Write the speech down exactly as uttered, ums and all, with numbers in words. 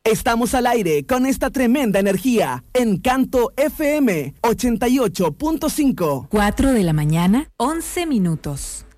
Estamos al aire con esta tremenda energía. Encanto F M ochenta y ocho punto cinco. cuatro de la mañana, once minutos.